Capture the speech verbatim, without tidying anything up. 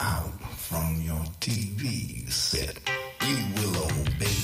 out from your T V set. You will obey